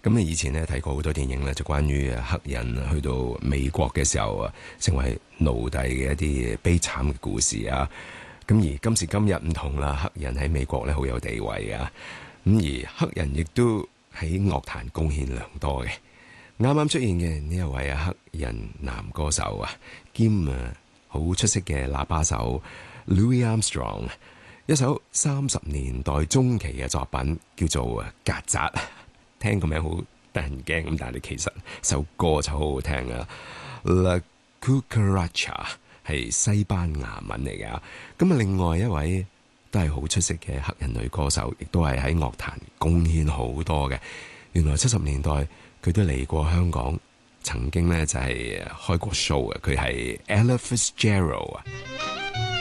咁你以前咧睇過好多電影咧，就關於黑人去到美國嘅時候啊，成為奴隸嘅一啲悲慘嘅故事啊。咁而今時今日唔同啦，黑人喺美國咧好有地位啊。咁而黑人亦都喺樂壇貢獻良多嘅。啱啱出現嘅呢一位黑人男歌手啊，兼好出色嘅喇叭手 Louis Armstrong， 一首30年代中期嘅作品叫做《曱甴》。聽個名好得人驚咁，但係其實首歌就好好聽啊。La Cucaracha 係西班牙文嚟㗎。咁啊，另外一位都係好出色嘅黑人女歌手，亦都係喺樂壇貢獻好多嘅。原來70年代佢都嚟過香港，曾經咧就係開過 show 嘅。佢係 Ella Fitzgerald 啊。